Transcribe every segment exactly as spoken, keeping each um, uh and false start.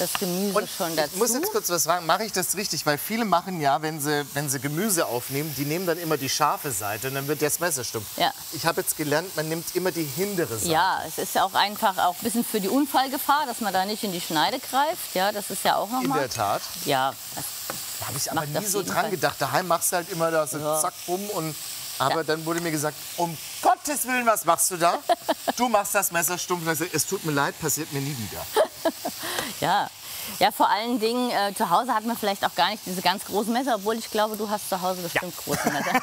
das Gemüse Und schon dazu. Ich muss jetzt kurz was fragen, mache ich das richtig? Weil viele machen ja, wenn sie, wenn sie Gemüse aufnehmen, die nehmen dann immer die scharfe Seite und dann wird das Messer stumpf. Ja. Ich habe jetzt gelernt, man nimmt immer die hintere Seite. Ja, es ist ja auch einfach auch ein bisschen für die Unfallgefahr, dass man da nicht in die Schneide greift. Ja, das ist ja auch noch In mal. der Tat. Ja, Da habe ich aber macht nie auf so jeden dran Fall. gedacht. Daheim machst du halt immer da so Ja. zack, bumm. Und, aber Ja. dann wurde mir gesagt, um Gottes Willen, was machst du da? Du machst das Messer stumpf. Und ich sag, es tut mir leid, passiert mir nie wieder. ja. Ja, vor allen Dingen, äh, zu Hause hat man vielleicht auch gar nicht diese ganz großen Messer, obwohl ich glaube, du hast zu Hause bestimmt große Messer.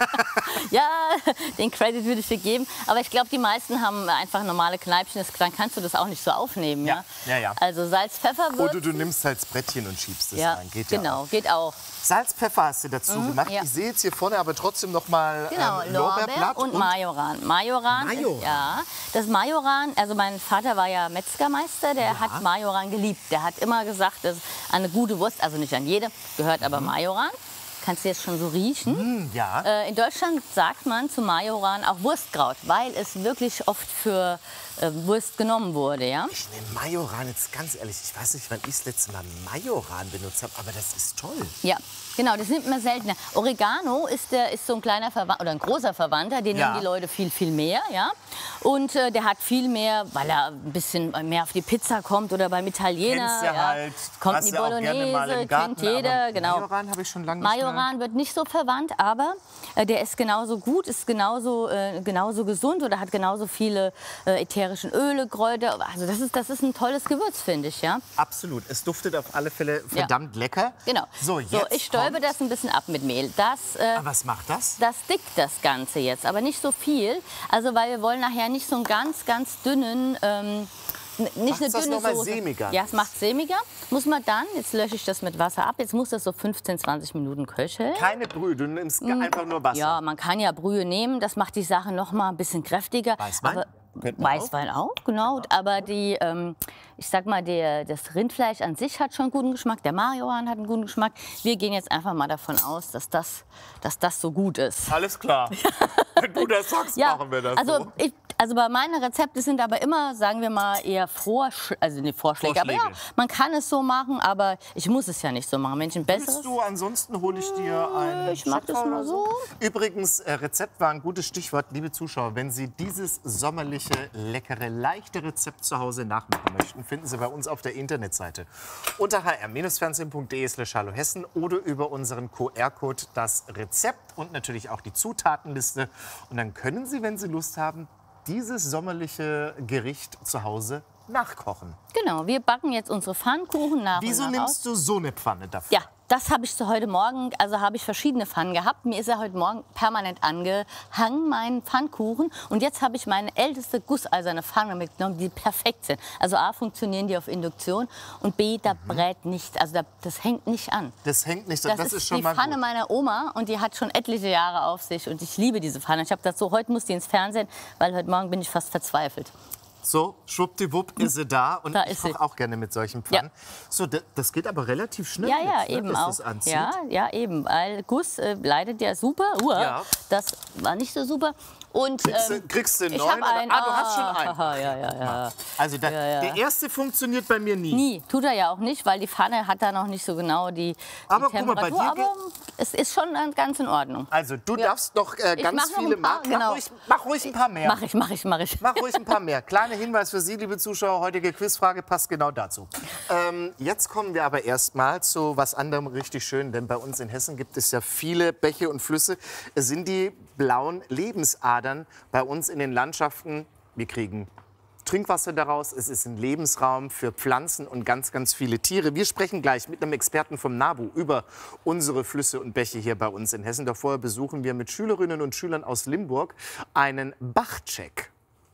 Ja, den Credit würde ich dir geben. Aber ich glaube, die meisten haben einfach normale Kneipchen, das, dann kannst du das auch nicht so aufnehmen. Ja, Ja, ja, ja. Also Salz, Pfeffer wird. Oder du nimmst halt das Brettchen und schiebst es Ja, rein. Geht genau, ja auch. geht auch. Salz, Pfeffer hast du dazu gemacht. ja. Ich sehe jetzt hier vorne aber trotzdem noch mal Genau, ähm, Lorbeer Lorbeerblatt und Majoran. Majoran, Majoran. Ist, ja, das Majoran, also mein Vater war ja Metzgermeister, der hat Majoran geliebt. Der hat immer gesagt, das ist eine gute Wurst, also nicht an jede, gehört aber Majoran. Kannst du jetzt schon so riechen. Hm, ja. Äh, in Deutschland sagt man zu Majoran auch Wurstkraut, weil es wirklich oft für äh, Wurst genommen wurde. Ja? Ich nehme Majoran jetzt ganz ehrlich. Ich weiß nicht, wann ich das letzte Mal Majoran benutzt habe, aber das ist toll. Ja, genau, das nimmt man seltener. Oregano ist, der, ist so ein kleiner Verwandter oder ein großer Verwandter, den Ja. nehmen die Leute viel, viel mehr. Ja? Und äh, der hat viel mehr, weil er ein bisschen mehr auf die Pizza kommt oder beim Italiener. Kennst ja halt, kommt hast die ja auch gerne Bolognese, mal im Garten, kennt jeder. aber Genau. Majoran habe ich schon lange nicht mehr. Majoran wird nicht so verwandt, aber äh, der ist genauso gut, ist genauso, äh, genauso gesund oder hat genauso viele äh, ätherischen Öle, Kräuter. Also das ist, das ist ein tolles Gewürz, finde ich. Ja? Absolut. Es duftet auf alle Fälle verdammt lecker. Genau. So, jetzt so, ich stäube kommt- das ein bisschen ab mit Mehl. Das, äh, Ah, was macht das? das dickt das Ganze jetzt, aber nicht so viel. Also weil wir wollen nachher nicht so einen ganz, ganz dünnen, ähm, n- nicht Macht's eine das dünne noch mal Soße. sämiger? Ja, es macht sämiger. Muss man dann, jetzt lösche ich das mit Wasser ab, jetzt muss das so fünfzehn, zwanzig Minuten köcheln. Keine Brühe, du nimmst einfach nur Wasser. Ja, man kann ja Brühe nehmen, das macht die Sache noch mal ein bisschen kräftiger. Weißwein? Aber, Könnte man Weißwein auch, genau. Aber die, ähm, ich sag mal, der, das Rindfleisch an sich hat schon guten Geschmack, der Majoran hat einen guten Geschmack. Wir gehen jetzt einfach mal davon aus, dass das, dass das so gut ist. Alles klar. Wenn du das sagst, machen wir das also, so. ich, also bei meinen Rezepten sind aber immer, sagen wir mal, eher Vorsch also nicht Vorschläge. Vorschläge. Aber ja, man kann es so machen, aber ich muss es ja nicht so machen. Wenn ich ein besseres... Willst du, ansonsten hole ich dir ein Ich mach das mal so. Übrigens, äh, Rezept war ein gutes Stichwort, liebe Zuschauer. Wenn Sie dieses sommerliche, leckere, leichte Rezept zu Hause nachmachen möchten, finden Sie bei uns auf der Internetseite unter h r fernsehen punkt de slash hallo hessen oder über unseren Q R-Code das Rezept und natürlich auch die Zutatenliste. Und dann können Sie, wenn Sie Lust haben, dieses sommerliche Gericht zu Hause nachkochen. Genau, wir backen jetzt unsere Pfannkuchen nach Wieso und nach aus. nimmst du so eine Pfanne dafür? Ja, das habe ich so heute Morgen, also habe ich verschiedene Pfannen gehabt. Mir ist er heute Morgen permanent angehangen, meinen Pfannkuchen. Und jetzt habe ich meine älteste gusseiserne Pfanne mitgenommen, die perfekt sind. Also A, funktionieren die auf Induktion und B, da brät nicht, also da, das hängt nicht an. Das hängt nicht, Das, das, ist, ist schon die mal Pfanne gut. meiner Oma und die hat schon etliche Jahre auf sich und ich liebe diese Pfanne. Ich habe gesagt, so, heute muss die ins Fernsehen, weil heute Morgen bin ich fast verzweifelt. So, schwuppdiwupp ist sie da und Da ich ist sie. koche auch gerne mit solchen Pfannen. So, da- das geht aber relativ schnell Ja, ja, jetzt, ne, eben bis auch. das anzieht. Ja, ja, eben, weil Guss äh, leidet ja super. Uah, Ja. Das war nicht so super. Und, Kriegst du, ähm, kriegst du einen ich neuen? hab oder- einen. Ah, du hast schon Ah, einen. haha, ja, ja, ja. Also da, Ja, ja. der erste funktioniert bei mir nie. Nie, tut er ja auch nicht, weil die Pfanne hat da noch nicht so genau die, die Aber guck mal, bei Temperatur. dir aber es ist schon ganz in Ordnung. Also du Ja. darfst noch äh, Ich ganz mach noch viele ein paar, machen. genau. Mach, ruhig, mach ruhig ein paar mehr. Mach ich, mach ich, mach ich. Mach ruhig ein paar mehr. Kleiner Hinweis für Sie, liebe Zuschauer, heutige Quizfrage passt genau dazu. Ähm, jetzt kommen wir aber erst mal zu was anderem richtig schön, denn bei uns in Hessen gibt es ja viele Bäche und Flüsse. Es sind die blauen Lebensadern bei uns in den Landschaften. Wir kriegen Trinkwasser daraus, es ist ein Lebensraum für Pflanzen und ganz, ganz viele Tiere. Wir sprechen gleich mit einem Experten vom NABU über unsere Flüsse und Bäche hier bei uns in Hessen. Doch vorher besuchen wir mit Schülerinnen und Schülern aus Limburg einen Bachcheck.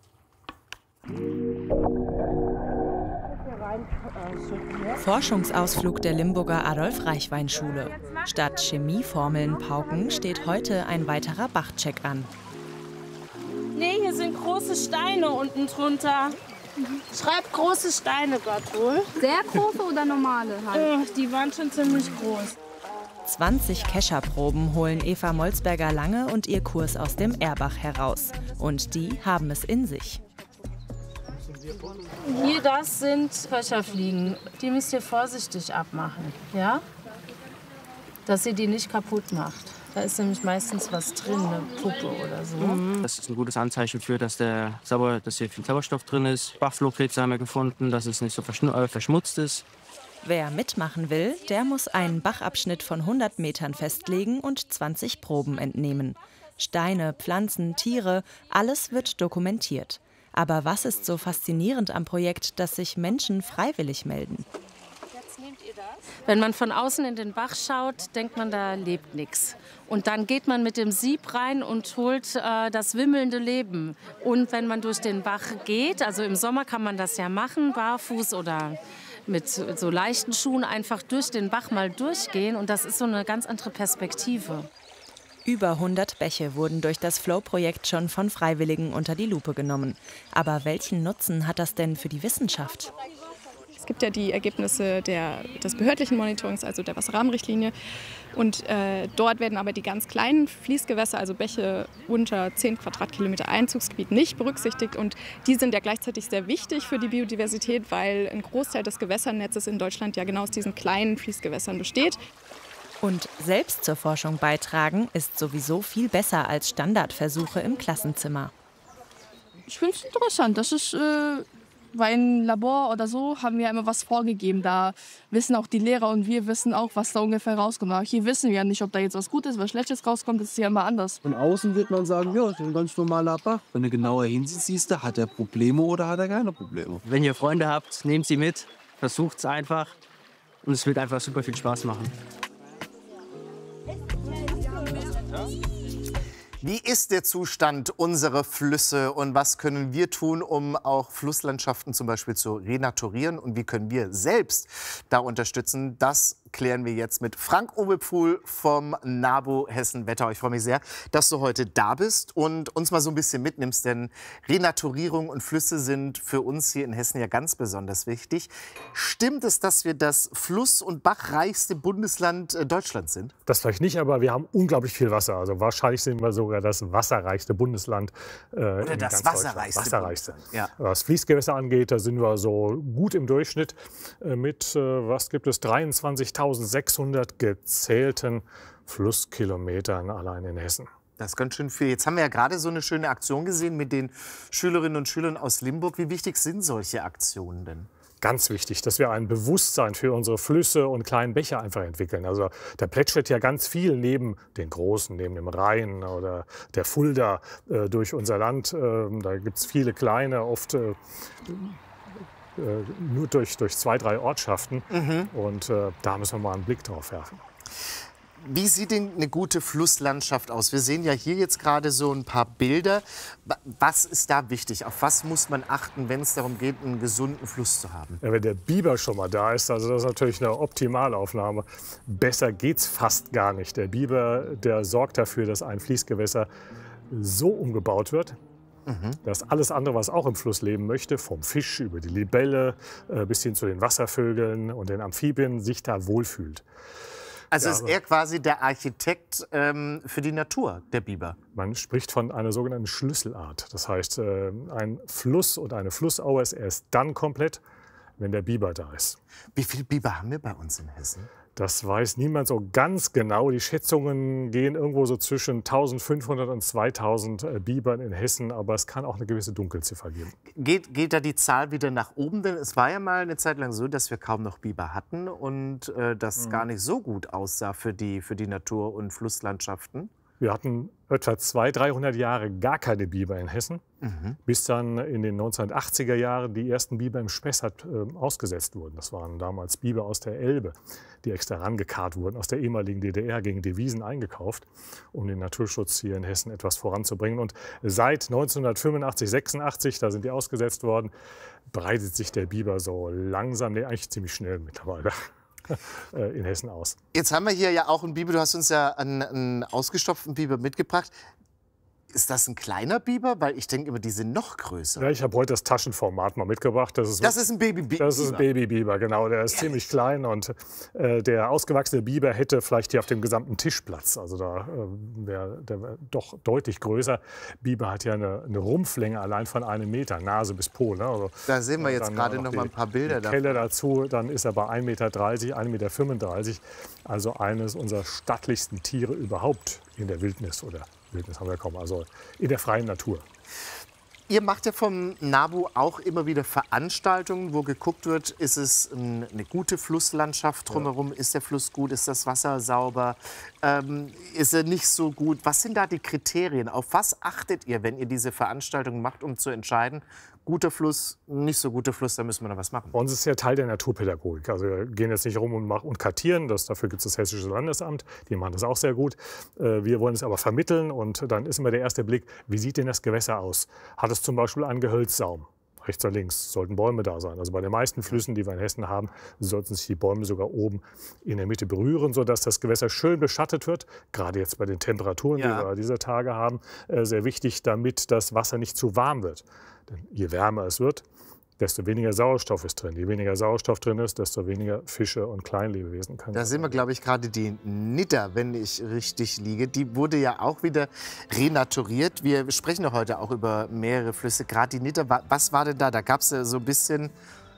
Forschungsausflug der Limburger Adolf-Reichwein-Schule. Statt Chemieformeln pauken steht heute ein weiterer Bachcheck an. Nee, hier sind große Steine unten drunter. Schreib große Steine, Bertul. Sehr große oder normale halt? Äh, Die waren schon ziemlich groß. zwanzig Kescherproben holen Eva Molzberger-Lange und ihr Kurs aus dem Erbach heraus. Und die haben es in sich. Hier, das sind Köcherfliegen. Die müsst ihr vorsichtig abmachen, ja? Dass ihr die nicht kaputt macht. Da ist nämlich meistens was drin, eine Puppe oder so. Das ist ein gutes Anzeichen für, dass, der Sauer, dass hier viel Sauerstoff drin ist. Bachflohkrebse haben wir gefunden, dass es nicht so äh, verschmutzt ist. Wer mitmachen will, der muss einen Bachabschnitt von hundert Metern festlegen und zwanzig Proben entnehmen. Steine, Pflanzen, Tiere, alles wird dokumentiert. Aber was ist so faszinierend am Projekt, dass sich Menschen freiwillig melden? Wenn man von außen in den Bach schaut, denkt man, da lebt nichts. Und dann geht man mit dem Sieb rein und holt äh, das wimmelnde Leben. Und wenn man durch den Bach geht, also im Sommer kann man das ja machen, barfuß oder mit so leichten Schuhen einfach durch den Bach mal durchgehen. Und das ist so eine ganz andere Perspektive. Über hundert Bäche wurden durch das Flow-Projekt schon von Freiwilligen unter die Lupe genommen. Aber welchen Nutzen hat das denn für die Wissenschaft? Es gibt ja die Ergebnisse der, des behördlichen Monitorings, also der Wasserrahmenrichtlinie. Und äh, dort werden aber die ganz kleinen Fließgewässer, also Bäche unter zehn Quadratkilometer Einzugsgebiet, nicht berücksichtigt. Und die sind ja gleichzeitig sehr wichtig für die Biodiversität, weil ein Großteil des Gewässernetzes in Deutschland ja genau aus diesen kleinen Fließgewässern besteht. Und selbst zur Forschung beitragen ist sowieso viel besser als Standardversuche im Klassenzimmer. Ich finde es interessant. Das ist, äh, bei einem Labor oder so haben wir immer was vorgegeben. Da wissen auch die Lehrer und wir wissen auch, was da ungefähr rauskommt. Aber hier wissen wir ja nicht, ob da jetzt was Gutes, was Schlechtes rauskommt. Das ist ja immer anders. Von außen wird man sagen, ja, das ist ein ganz normaler Bach. Wenn du genauer hinsiehst, siehst du, hat er Probleme oder hat er keine Probleme. Wenn ihr Freunde habt, nehmt sie mit, versucht es einfach. Und es wird einfach super viel Spaß machen. Wie ist der Zustand unserer Flüsse und was können wir tun, um auch Flusslandschaften zum Beispiel zu renaturieren? Und wie können wir selbst da unterstützen? Das klären wir jetzt mit Frank-Uwe Pfuhl vom NABU Hessen-Wetterau. Ich freue mich sehr, dass du heute da bist und uns mal so ein bisschen mitnimmst, denn Renaturierung und Flüsse sind für uns hier in Hessen ja ganz besonders wichtig. Stimmt es, dass wir das fluss- und bachreichste Bundesland Deutschlands sind? Das vielleicht nicht, aber wir haben unglaublich viel Wasser. Also wahrscheinlich sind wir sogar das wasserreichste Bundesland äh, Oder in das ganz wasserreichste. wasserreichste. Ja. Was Fließgewässer angeht, da sind wir so gut im Durchschnitt äh, mit, äh, was gibt es, dreiundzwanzigtausendsechshundert gezählten Flusskilometern allein in Hessen. Das ist ganz schön viel. Jetzt haben wir ja gerade so eine schöne Aktion gesehen mit den Schülerinnen und Schülern aus Limburg. Wie wichtig sind solche Aktionen denn? Ganz wichtig, dass wir ein Bewusstsein für unsere Flüsse und kleinen Bäche einfach entwickeln. Also da plätschert ja ganz viel neben den großen, neben dem Rhein oder der Fulda äh, durch unser Land. Äh, da gibt es viele kleine, oft äh, nur durch, durch zwei, drei Ortschaften. Mhm. Und äh, da müssen wir mal einen Blick drauf werfen. Wie sieht denn eine gute Flusslandschaft aus? Wir sehen ja hier jetzt gerade so ein paar Bilder. Was ist da wichtig? Auf was muss man achten, wenn es darum geht, einen gesunden Fluss zu haben? Ja, wenn der Biber schon mal da ist, also das ist natürlich eine Optimalaufnahme. Besser geht's fast gar nicht. Der Biber, der sorgt dafür, dass ein Fließgewässer so umgebaut wird, mhm. dass alles andere, was auch im Fluss leben möchte, vom Fisch über die Libelle äh, bis hin zu den Wasservögeln und den Amphibien, sich da wohlfühlt. Also ja, ist er quasi der Architekt ähm, für die Natur, der Biber? Man spricht von einer sogenannten Schlüsselart. Das heißt, äh, ein Fluss und eine Flussaue ist erst dann komplett, wenn der Biber da ist. Wie viele Biber haben wir bei uns in Hessen? Das weiß niemand so ganz genau. Die Schätzungen gehen irgendwo so zwischen eintausendfünfhundert und zweitausend äh, Bibern in Hessen. Aber es kann auch eine gewisse Dunkelziffer geben. Geht, geht da die Zahl wieder nach oben? Denn es war ja mal eine Zeit lang so, dass wir kaum noch Biber hatten und äh, das mhm. gar nicht so gut aussah für die, für die Natur- und Flusslandschaften. Wir hatten etwa zweihundert, dreihundert Jahre gar keine Biber in Hessen, mhm. bis dann in den neunzehnhundertachtziger Jahren die ersten Biber im Spessart äh, ausgesetzt wurden. Das waren damals Biber aus der Elbe, die extra rangekarrt wurden, aus der ehemaligen D D R gegen Devisen eingekauft, um den Naturschutz hier in Hessen etwas voranzubringen. Und seit neunzehnhundertfünfundachtzig, sechsundachtzig, da sind die ausgesetzt worden, breitet sich der Biber so langsam, nee, eigentlich ziemlich schnell mittlerweile, in Hessen aus. Jetzt haben wir hier ja auch einen Biber, du hast uns ja einen, einen ausgestopften Biber mitgebracht. ist das ein kleiner Biber? Weil ich denke immer, die sind noch größer. Ja, ich habe heute das Taschenformat mal mitgebracht. Das ist, das ist ein Baby-Biber? Das ist ein Baby-Biber, genau. Der ist ja. ziemlich klein und äh, der ausgewachsene Biber hätte vielleicht hier auf dem gesamten Tisch Platz. Also da äh, wäre der wär doch deutlich größer. Biber hat ja eine, eine Rumpflänge allein von einem Meter, Nase bis Po. Ne? Also, da sehen wir jetzt gerade noch, noch mal ein paar Bilder davon. Kelle dazu, dann ist er bei ein Meter dreißig, ein Meter fünfunddreißig. Also eines unserer stattlichsten Tiere überhaupt in der Wildnis. Oder Wildnis haben wir kaum, also in der freien Natur. Ihr macht ja vom NABU auch immer wieder Veranstaltungen, wo geguckt wird, ist es eine gute Flusslandschaft drumherum, ja. Ist der Fluss gut, ist das Wasser sauber, ähm, ist er nicht so gut? Was sind da die Kriterien? Auf was achtet ihr, wenn ihr diese Veranstaltungen macht, um zu entscheiden, guter Fluss, nicht so guter Fluss, da müssen wir noch was machen? Bei uns ist ja Teil der Naturpädagogik. Also wir gehen jetzt nicht rum und, machen, und kartieren, das, dafür gibt es das Hessische Landesamt, die machen das auch sehr gut. Wir wollen es aber vermitteln und dann ist immer der erste Blick, wie sieht denn das Gewässer aus? Hat es zum Beispiel einen Gehölzsaum? Rechts oder links sollten Bäume da sein. Also bei den meisten Flüssen, die wir in Hessen haben, sollten sich die Bäume sogar oben in der Mitte berühren, sodass das Gewässer schön beschattet wird. Gerade jetzt bei den Temperaturen, ja. die wir dieser Tage haben, sehr wichtig, damit das Wasser nicht zu warm wird. Denn je wärmer es wird, desto weniger Sauerstoff ist drin. Je weniger Sauerstoff drin ist, desto weniger Fische und Kleinlebewesen können. Da sehen wir, glaube ich, gerade die Nidda, wenn ich richtig liege. Die wurde ja auch wieder renaturiert. Wir sprechen doch heute auch über mehrere Flüsse. Gerade die Nidda, was war denn da? Da gab es ja so ein bisschen,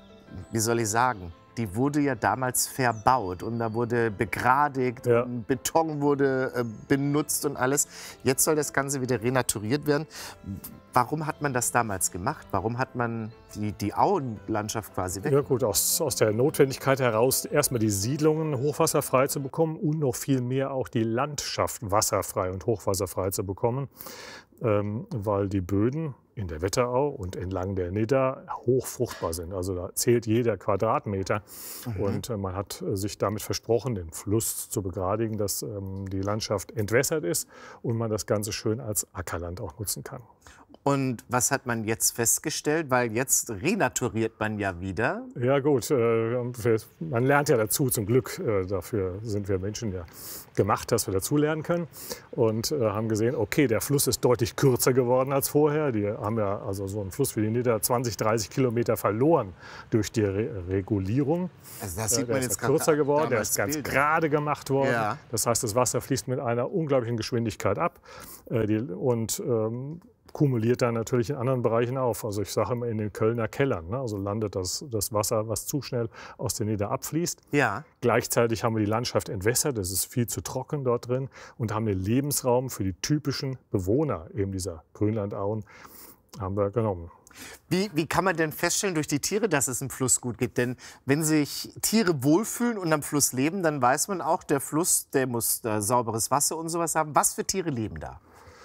wie soll ich sagen, die wurde ja damals verbaut und da wurde begradigt, ja. und Beton wurde äh, benutzt und alles. Jetzt soll das Ganze wieder renaturiert werden. Warum hat man das damals gemacht? Warum hat man die, die Auenlandschaft quasi weg? Ja gut, aus, aus der Notwendigkeit heraus, erstmal die Siedlungen hochwasserfrei zu bekommen und noch viel mehr auch die Landschaft wasserfrei und hochwasserfrei zu bekommen, ähm, weil die Böden in der Wetterau und entlang der Nidda hochfruchtbar sind. Also da zählt jeder Quadratmeter. Mhm. Und äh, man hat äh, sich damit versprochen, den Fluss zu begradigen, dass ähm, die Landschaft entwässert ist und man das Ganze schön als Ackerland auch nutzen kann. Und was hat man jetzt festgestellt? Weil jetzt renaturiert man ja wieder. Ja gut, äh, man lernt ja dazu, zum Glück. Äh, dafür sind wir Menschen ja gemacht, dass wir dazulernen können. Und äh, haben gesehen, okay, der Fluss ist deutlich kürzer geworden als vorher. Die haben ja also so einen Fluss wie die Nidda zwanzig, dreißig Kilometer verloren durch die Re Regulierung. Also das sieht der man ist jetzt kürzer geworden, der ist ganz Bilder. gerade gemacht worden. Ja. Das heißt, das Wasser fließt mit einer unglaublichen Geschwindigkeit ab. Äh, die, und ähm, kumuliert dann natürlich in anderen Bereichen auf. Also ich sage immer in den Kölner Kellern. Ne? Also landet das, das Wasser, was zu schnell aus der Nidda abfließt. Ja. Gleichzeitig haben wir die Landschaft entwässert. Es ist viel zu trocken dort drin. Und haben den Lebensraum für die typischen Bewohner eben dieser Grünlandauen haben wir genommen. Wie, wie kann man denn feststellen durch die Tiere, dass es im Fluss gut geht? Denn wenn sich Tiere wohlfühlen und am Fluss leben, dann weiß man auch, der Fluss, der muss da sauberes Wasser und sowas haben. Was für Tiere leben da?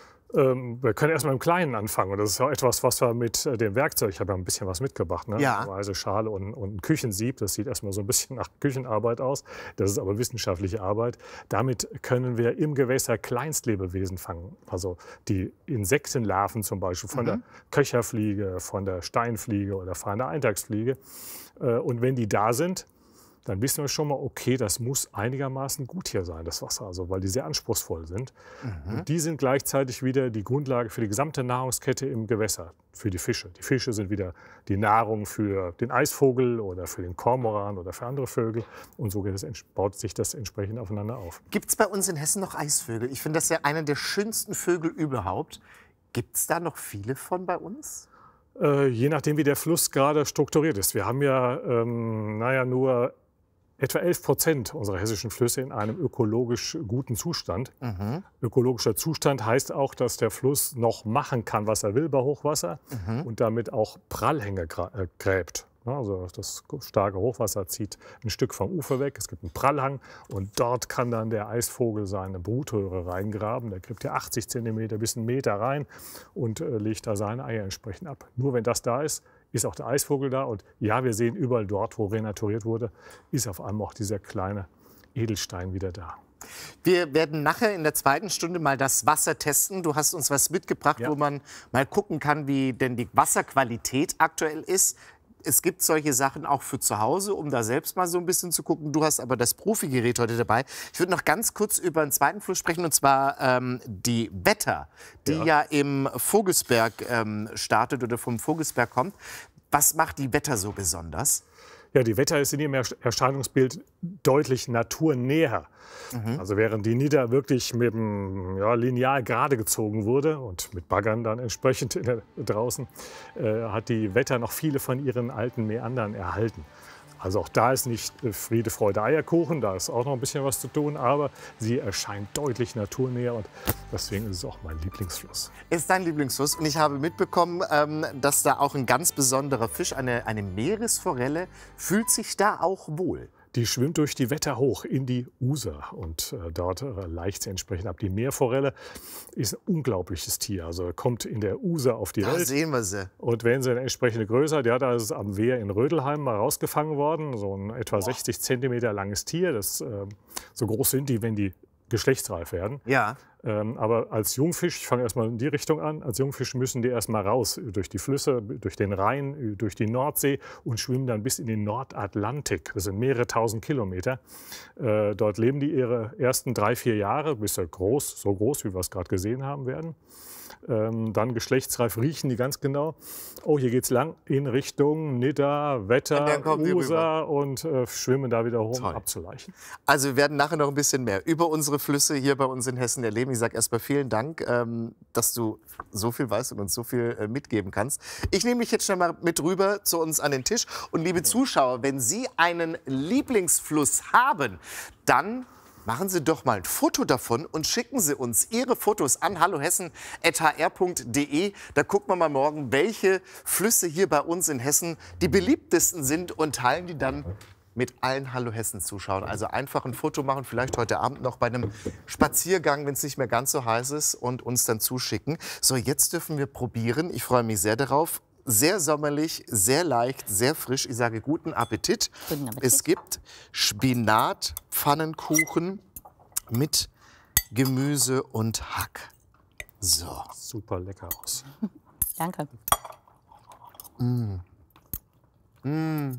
Ähm, wir können erst mal im Kleinen anfangen. Und das ist auch etwas, was wir mit äh, dem Werkzeug, ich habe ja ein bisschen was mitgebracht, ne? Ja. Eine weiße Schale und, und ein Küchensieb. Das sieht erstmal so ein bisschen nach Küchenarbeit aus. Das ist aber wissenschaftliche Arbeit. Damit können wir im Gewässer Kleinstlebewesen fangen. Also die Insektenlarven zum Beispiel von mhm. der Köcherfliege, von der Steinfliege oder von der Eintagsfliege. Äh, und wenn die da sind, dann wissen wir schon mal, okay, das muss einigermaßen gut hier sein, das Wasser, also, weil die sehr anspruchsvoll sind. Mhm. Und die sind gleichzeitig wieder die Grundlage für die gesamte Nahrungskette im Gewässer, für die Fische. Die Fische sind wieder die Nahrung für den Eisvogel oder für den Kormoran oder für andere Vögel. Und so geht es, baut sich das entsprechend aufeinander auf. Gibt es bei uns in Hessen noch Eisvögel? Ich finde das ja einer der schönsten Vögel überhaupt. Gibt es da noch viele von bei uns? Äh, je nachdem, wie der Fluss gerade strukturiert ist. Wir haben ja, ähm, naja, nur etwa elf Prozent unserer hessischen Flüsse in einem ökologisch guten Zustand. Mhm. Ökologischer Zustand heißt auch, dass der Fluss noch machen kann, was er will bei Hochwasser mhm. und damit auch Prallhänge gräbt. Also das starke Hochwasser zieht ein Stück vom Ufer weg, es gibt einen Prallhang und dort kann dann der Eisvogel seine Brutröhre reingraben. Der gräbt ja achtzig Zentimeter bis einen Meter rein und äh, legt da seine Eier entsprechend ab. Nur wenn das da ist, ist auch der Eisvogel da. Und ja, wir sehen überall dort, wo renaturiert wurde, ist auf einmal auch dieser kleine Edelstein wieder da. Wir werden nachher in der zweiten Stunde mal das Wasser testen. Du hast uns was mitgebracht, ja. wo man mal gucken kann, wie denn die Wasserqualität aktuell ist. es gibt solche Sachen auch für zu Hause, um da selbst mal so ein bisschen zu gucken. Du hast aber das Profi-Gerät heute dabei. Ich würde noch ganz kurz über einen zweiten Fluss sprechen, und zwar ähm, die Wetter, die ja, ja im Vogelsberg ähm, startet oder vom Vogelsberg kommt. Was macht die Wetter so besonders? Ja, die Wetter ist in ihrem Erscheinungsbild deutlich naturnäher. Mhm. Also während die Nidda wirklich mit dem ja, Lineal gerade gezogen wurde und mit Baggern dann entsprechend in der, draußen, äh, hat die Wetter noch viele von ihren alten Mäandern erhalten. Also auch da ist nicht Friede, Freude, Eierkuchen, da ist auch noch ein bisschen was zu tun, aber sie erscheint deutlich naturnäher und deswegen ist es auch mein Lieblingsfluss. Ist dein Lieblingsfluss, und ich habe mitbekommen, ähm, dass da auch ein ganz besonderer Fisch, eine, eine Meeresforelle, fühlt sich da auch wohl. Die schwimmt durch die Wetter hoch in die User und äh, dort äh, leicht sie entsprechend ab. Die Meerforelle ist ein unglaubliches Tier, also kommt in der User auf die da Welt. Sehen wir sie. Und wenn sie eine entsprechende Größe hat, ja, da ist es am Wehr in Rödelheim mal rausgefangen worden, so ein etwa Boah. sechzig Zentimeter langes Tier, das äh, so groß sind die, wenn die geschlechtsreif werden. Ja. Ähm, aber als Jungfisch, ich fange erstmal in die Richtung an, als Jungfisch müssen die erstmal raus durch die Flüsse, durch den Rhein, durch die Nordsee und schwimmen dann bis in den Nordatlantik. Das sind mehrere tausend Kilometer. Äh, dort leben die ihre ersten drei, vier Jahre, bis sie groß, so groß, wie wir es gerade gesehen haben werden. Ähm, dann geschlechtsreif riechen die ganz genau. Oh, hier geht's lang in Richtung Nidda, Wetter, User und äh, schwimmen da wieder hoch, um abzuleichen. Also wir werden nachher noch ein bisschen mehr über unsere Flüsse hier bei uns in Hessen erleben. Ich sage erstmal vielen Dank, ähm, dass du so viel weißt und uns so viel äh, mitgeben kannst. Ich nehme dich jetzt schon mal mit rüber zu uns an den Tisch. Und liebe Zuschauer, wenn Sie einen Lieblingsfluss haben, dann machen Sie doch mal ein Foto davon und schicken Sie uns Ihre Fotos an hallohessen at h r punkt d e. Da gucken wir mal morgen, welche Flüsse hier bei uns in Hessen die beliebtesten sind und teilen die dann mit allen Hallo Hessen-Zuschauern. Also einfach ein Foto machen, vielleicht heute Abend noch bei einem Spaziergang, wenn es nicht mehr ganz so heiß ist, und uns dann zuschicken. So, jetzt dürfen wir probieren. Ich freue mich sehr darauf. Sehr sommerlich, sehr leicht, sehr frisch. Ich sage guten Appetit. Guten Appetit. Es gibt Spinat-Pfannenkuchen mit Gemüse und Hack. So. Super lecker aus. Danke. Mm. Mm.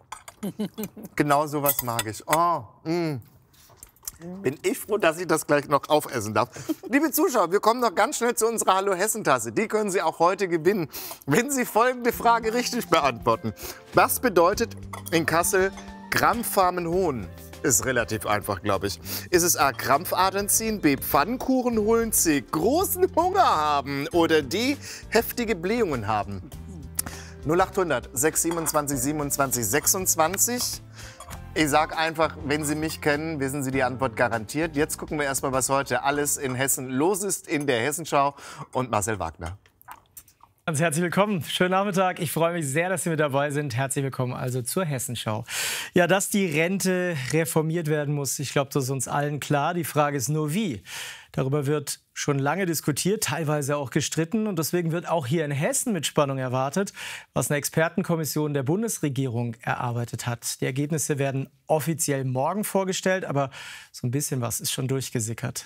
Genau sowas mag ich. Oh, mm. Bin ich froh, dass ich das gleich noch aufessen darf. Liebe Zuschauer, wir kommen noch ganz schnell zu unserer Hallo Hessen-Tasse. Die können Sie auch heute gewinnen, wenn Sie folgende Frage richtig beantworten. Was bedeutet in Kassel Krampfarmen Ist relativ einfach, glaube ich. Ist es A, Krampfadern ziehen, B, Pfannkuchen holen, C, großen Hunger haben oder D, heftige Blähungen haben? null achthundert sechs siebenundzwanzig siebenundzwanzig sechsundzwanzig. Ich sage einfach, wenn Sie mich kennen, wissen Sie die Antwort garantiert. Jetzt gucken wir erstmal, was heute alles in Hessen los ist in der Hessenschau. Und Marcel Wagner. Ganz herzlich willkommen. Schönen Nachmittag. Ich freue mich sehr, dass Sie mit dabei sind. Herzlich willkommen also zur Hessenschau. Ja, dass die Rente reformiert werden muss, ich glaube, das ist uns allen klar. Die Frage ist nur, wie. Darüber wird schon lange diskutiert, teilweise auch gestritten. Und deswegen wird auch hier in Hessen mit Spannung erwartet, was eine Expertenkommission der Bundesregierung erarbeitet hat. Die Ergebnisse werden offiziell morgen vorgestellt, aber so ein bisschen was ist schon durchgesickert.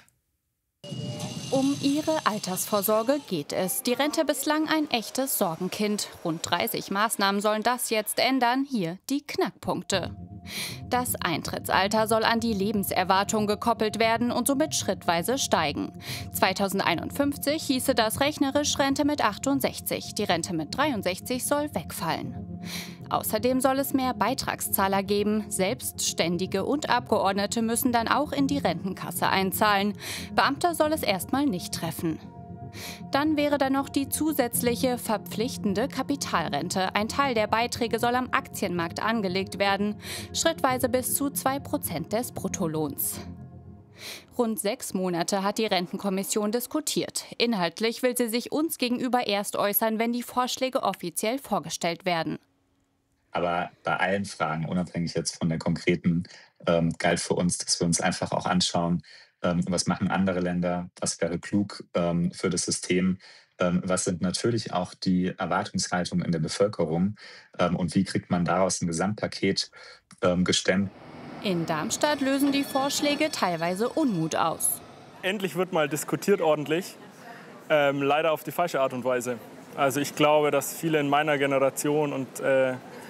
Um ihre Altersvorsorge geht es. Die Rente bislang ein echtes Sorgenkind. Rund dreißig Maßnahmen sollen das jetzt ändern. Hier die Knackpunkte. Das Eintrittsalter soll an die Lebenserwartung gekoppelt werden und somit schrittweise steigen. zweitausendeinundfünfzig hieße das rechnerisch Rente mit achtundsechzig. Die Rente mit dreiundsechzig soll wegfallen. Außerdem soll es mehr Beitragszahler geben. Selbstständige und Abgeordnete müssen dann auch in die Rentenkasse einzahlen. Beamte soll es erstmal nicht treffen. Dann wäre da noch die zusätzliche verpflichtende Kapitalrente. Ein Teil der Beiträge soll am Aktienmarkt angelegt werden, schrittweise bis zu zwei Prozent des Bruttolohns. Rund sechs Monate hat die Rentenkommission diskutiert. Inhaltlich will sie sich uns gegenüber erst äußern, wenn die Vorschläge offiziell vorgestellt werden. Aber bei allen Fragen, unabhängig jetzt von der konkreten, ähm, galt für uns, dass wir uns einfach auch anschauen, ähm, was machen andere Länder, was wäre klug ähm, für das System, ähm, was sind natürlich auch die Erwartungshaltungen in der Bevölkerung ähm, und wie kriegt man daraus ein Gesamtpaket ähm, gestemmt. In Darmstadt lösen die Vorschläge teilweise Unmut aus. Endlich wird mal diskutiert ordentlich, ähm, leider auf die falsche Art und Weise. Also ich glaube, dass viele in meiner Generation und äh,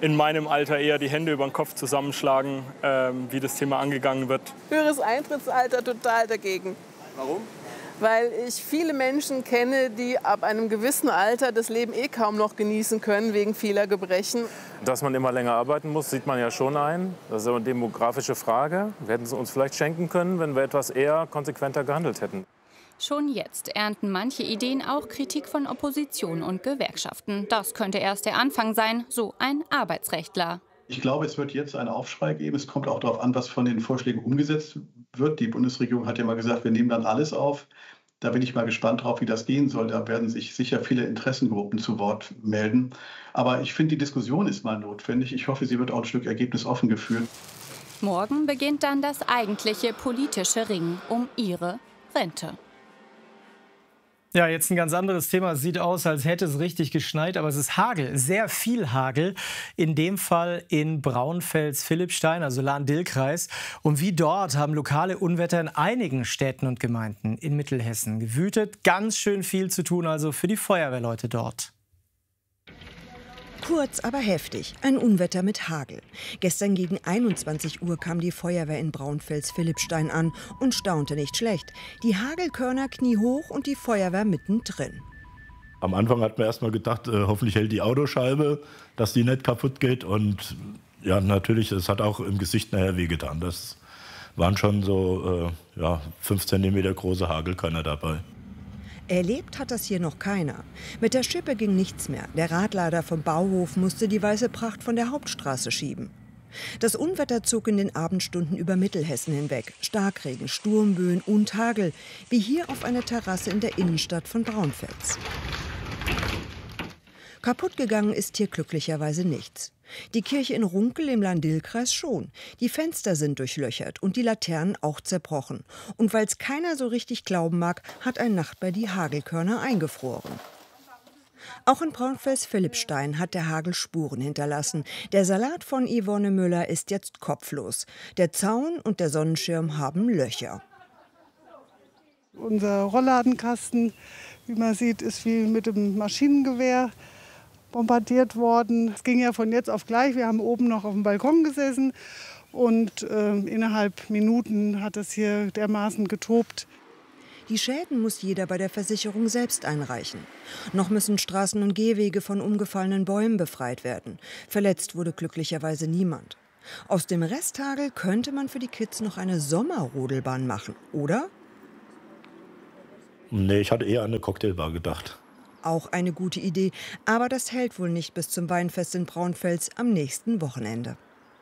in meinem Alter eher die Hände über den Kopf zusammenschlagen, ähm, wie das Thema angegangen wird. Höheres Eintrittsalter total dagegen. Warum? Weil ich viele Menschen kenne, die ab einem gewissen Alter das Leben eh kaum noch genießen können, wegen vieler Gebrechen. Dass man immer länger arbeiten muss, sieht man ja schon ein. Das ist eine demografische Frage. Wir hätten es uns vielleicht schenken können, wenn wir etwas eher konsequenter gehandelt hätten. Schon jetzt ernten manche Ideen auch Kritik von Opposition und Gewerkschaften. Das könnte erst der Anfang sein, so ein Arbeitsrechtler. Ich glaube, es wird jetzt einen Aufschrei geben. Es kommt auch darauf an, was von den Vorschlägen umgesetzt wird. Die Bundesregierung hat ja mal gesagt, wir nehmen dann alles auf. Da bin ich mal gespannt drauf, wie das gehen soll. Da werden sich sicher viele Interessengruppen zu Wort melden. Aber ich finde, die Diskussion ist mal notwendig. Ich hoffe, sie wird auch ein Stück ergebnisoffen geführt. Morgen beginnt dann das eigentliche politische Ringen um ihre Rente. Ja, jetzt ein ganz anderes Thema. Es sieht aus, als hätte es richtig geschneit, aber es ist Hagel, sehr viel Hagel. In dem Fall in Braunfels-Philippstein, also Lahn-Dill-Kreis. Und wie dort haben lokale Unwetter in einigen Städten und Gemeinden in Mittelhessen gewütet. Ganz schön viel zu tun also für die Feuerwehrleute dort. Kurz, aber heftig. Ein Unwetter mit Hagel. Gestern gegen einundzwanzig Uhr kam die Feuerwehr in Braunfels-Philippstein an und staunte nicht schlecht. Die Hagelkörner kniehoch und die Feuerwehr mittendrin. Am Anfang hat man erst mal gedacht, äh, hoffentlich hält die Autoscheibe, dass die nicht kaputt geht. Und ja, natürlich, es hat auch im Gesicht nachher wehgetan. Das waren schon so äh, ja, fünf Zentimeter große Hagelkörner dabei. Erlebt hat das hier noch keiner. Mit der Schippe ging nichts mehr. Der Radlader vom Bauhof musste die weiße Pracht von der Hauptstraße schieben. Das Unwetter zog in den Abendstunden über Mittelhessen hinweg. Starkregen, Sturmböen und Hagel, wie hier auf einer Terrasse in der Innenstadt von Braunfels. Kaputt gegangen ist hier glücklicherweise nichts. Die Kirche in Runkel im Lahn-Dill-Kreis schon. Die Fenster sind durchlöchert und die Laternen auch zerbrochen. Und weil es keiner so richtig glauben mag, hat ein Nachbar die Hagelkörner eingefroren. Auch in Braunfels-Philippstein hat der Hagel Spuren hinterlassen. Der Salat von Yvonne Müller ist jetzt kopflos. Der Zaun und der Sonnenschirm haben Löcher. Unser Rollladenkasten, wie man sieht, ist wie mit dem Maschinengewehr bombardiert worden. Es ging ja von jetzt auf gleich. Wir haben oben noch auf dem Balkon gesessen und äh, innerhalb Minuten hat es hier dermaßen getobt. Die Schäden muss jeder bei der Versicherung selbst einreichen. Noch müssen Straßen und Gehwege von umgefallenen Bäumen befreit werden. Verletzt wurde glücklicherweise niemand. Aus dem Resthagel könnte man für die Kids noch eine Sommerrodelbahn machen, oder? Nee, ich hatte eher an eine Cocktailbar gedacht. Auch eine gute Idee, aber das hält wohl nicht bis zum Weinfest in Braunfels am nächsten Wochenende.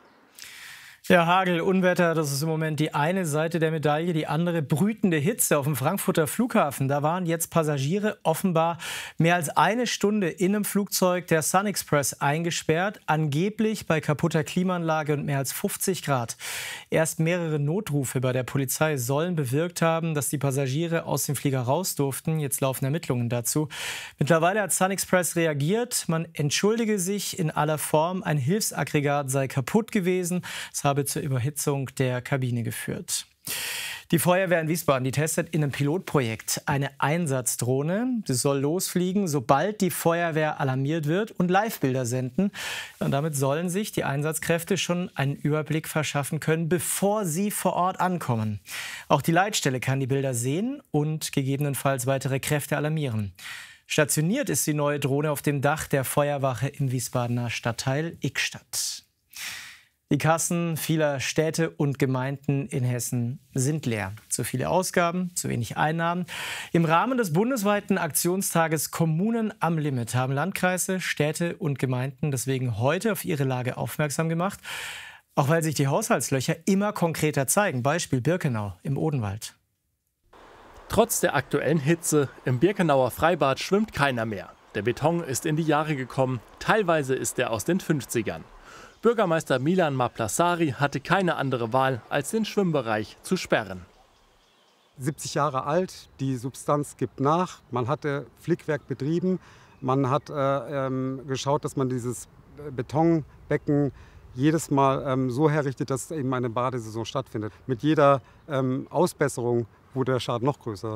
Ja, Hagel, Unwetter, das ist im Moment die eine Seite der Medaille. Die andere brütende Hitze auf dem Frankfurter Flughafen. Da waren jetzt Passagiere offenbar mehr als eine Stunde in einem Flugzeug der Sun Express eingesperrt. Angeblich bei kaputter Klimaanlage und mehr als fünfzig Grad. Erst mehrere Notrufe bei der Polizei sollen bewirkt haben, dass die Passagiere aus dem Flieger raus durften. Jetzt laufen Ermittlungen dazu. Mittlerweile hat Sun Express reagiert. Man entschuldige sich in aller Form. Ein Hilfsaggregat sei kaputt gewesen. Es habe zur Überhitzung der Kabine geführt. Die Feuerwehr in Wiesbaden, die testet in einem Pilotprojekt eine Einsatzdrohne. Sie soll losfliegen, sobald die Feuerwehr alarmiert wird und Livebilder senden. Und damit sollen sich die Einsatzkräfte schon einen Überblick verschaffen können, bevor sie vor Ort ankommen. Auch die Leitstelle kann die Bilder sehen und gegebenenfalls weitere Kräfte alarmieren. Stationiert ist die neue Drohne auf dem Dach der Feuerwache im Wiesbadener Stadtteil Ickstadt. Die Kassen vieler Städte und Gemeinden in Hessen sind leer. Zu viele Ausgaben, zu wenig Einnahmen. Im Rahmen des bundesweiten Aktionstages Kommunen am Limit haben Landkreise, Städte und Gemeinden deswegen heute auf ihre Lage aufmerksam gemacht. Auch weil sich die Haushaltslöcher immer konkreter zeigen. Beispiel Birkenau im Odenwald. Trotz der aktuellen Hitze im Birkenauer Freibad schwimmt keiner mehr. Der Beton ist in die Jahre gekommen. Teilweise ist er aus den fünfzigern. Bürgermeister Milan Maplassari hatte keine andere Wahl, als den Schwimmbereich zu sperren. siebzig Jahre alt, die Substanz gibt nach. Man hatte Flickwerk betrieben. Man hat äh, ähm, geschaut, dass man dieses Betonbecken jedes Mal ähm, so herrichtet, dass eben eine Badesaison stattfindet. Mit jeder ähm, Ausbesserung wurde der Schaden noch größer.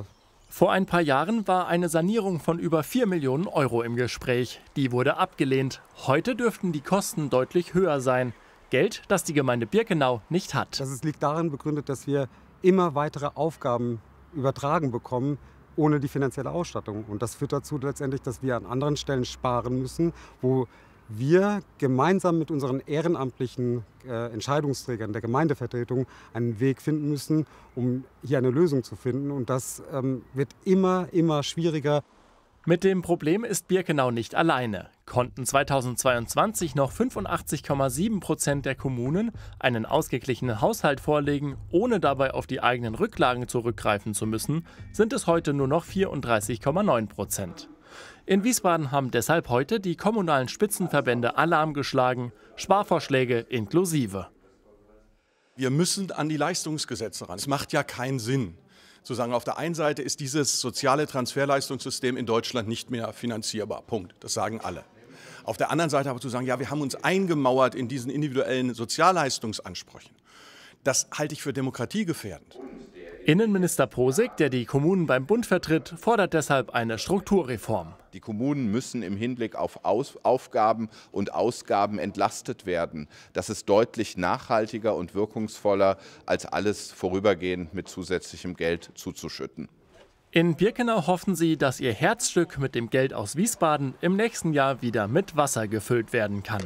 Vor ein paar Jahren war eine Sanierung von über vier Millionen Euro im Gespräch. Die wurde abgelehnt. Heute dürften die Kosten deutlich höher sein. Geld, das die Gemeinde Birkenau nicht hat. Das liegt darin begründet, dass wir immer weitere Aufgaben übertragen bekommen, ohne die finanzielle Ausstattung. Und das führt dazu letztendlich, dass wir an anderen Stellen sparen müssen, wo wir gemeinsam mit unseren ehrenamtlichen äh, Entscheidungsträgern der Gemeindevertretung einen Weg finden müssen, um hier eine Lösung zu finden. Und das ähm, wird immer, immer schwieriger. Mit dem Problem ist Birkenau nicht alleine. Konnten zweitausendzweiundzwanzig noch fünfundachtzig Komma sieben Prozent der Kommunen einen ausgeglichenen Haushalt vorlegen, ohne dabei auf die eigenen Rücklagen zurückgreifen zu müssen, sind es heute nur noch vierunddreißig Komma neun Prozent. In Wiesbaden haben deshalb heute die kommunalen Spitzenverbände Alarm geschlagen, Sparvorschläge inklusive. Wir müssen an die Leistungsgesetze ran. Es macht ja keinen Sinn, zu sagen, auf der einen Seite ist dieses soziale Transferleistungssystem in Deutschland nicht mehr finanzierbar. Punkt. Das sagen alle. Auf der anderen Seite aber zu sagen, ja, wir haben uns eingemauert in diesen individuellen Sozialleistungsansprüchen. Das halte ich für demokratiegefährdend. Innenminister Posig, der die Kommunen beim Bund vertritt, fordert deshalb eine Strukturreform. Die Kommunen müssen im Hinblick auf Aus- Aufgaben und Ausgaben entlastet werden. Das ist deutlich nachhaltiger und wirkungsvoller, als alles vorübergehend mit zusätzlichem Geld zuzuschütten. In Birkenau hoffen sie, dass ihr Herzstück mit dem Geld aus Wiesbaden im nächsten Jahr wieder mit Wasser gefüllt werden kann.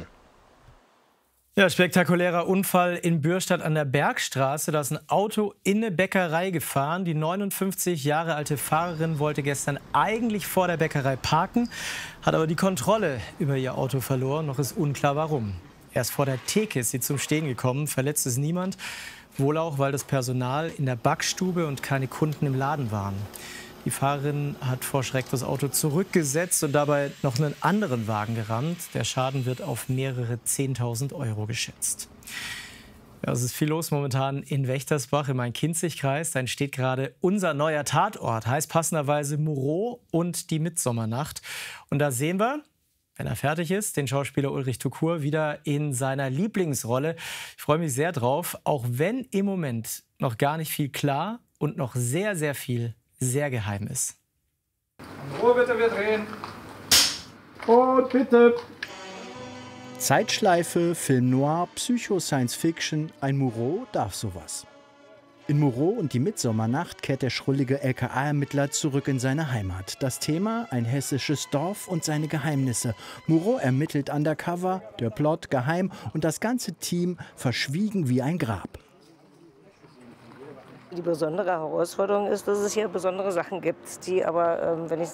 Ja, spektakulärer Unfall in Bürstadt an der Bergstraße. Da ist ein Auto in eine Bäckerei gefahren. Die neunundfünfzig Jahre alte Fahrerin wollte gestern eigentlich vor der Bäckerei parken, hat aber die Kontrolle über ihr Auto verloren. Noch ist unklar, warum. Erst vor der Theke ist sie zum Stehen gekommen. Verletzt ist niemand. Wohl auch, weil das Personal in der Backstube und keine Kunden im Laden waren. Die Fahrerin hat vor Schreck das Auto zurückgesetzt und dabei noch einen anderen Wagen gerammt. Der Schaden wird auf mehrere zehntausend Euro geschätzt. Ja, es ist viel los momentan in Wächtersbach im Main-Kinzig-Kreis. Da entsteht gerade unser neuer Tatort, heißt passenderweise Moureau und die Mitsommernacht. Und da sehen wir, wenn er fertig ist, den Schauspieler Ulrich Tukur wieder in seiner Lieblingsrolle. Ich freue mich sehr drauf, auch wenn im Moment noch gar nicht viel klar und noch sehr, sehr viel sehr geheim ist. Ruhe bitte, wir drehen. Und bitte. Zeitschleife, Film Noir, Psycho, Science Fiction, ein Moureau darf sowas. In Moureau und die Mitsommernacht kehrt der schrullige L K A-Ermittler zurück in seine Heimat. Das Thema, ein hessisches Dorf und seine Geheimnisse. Moureau ermittelt undercover, der Plot geheim und das ganze Team verschwiegen wie ein Grab. Die besondere Herausforderung ist, dass es hier besondere Sachen gibt, die aber, ähm, wenn ich